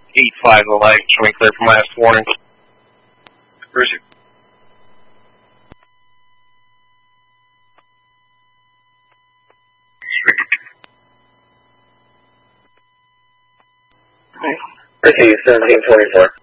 8-5 the light, show me clear for last warning. Bruce. Ricky, 1724.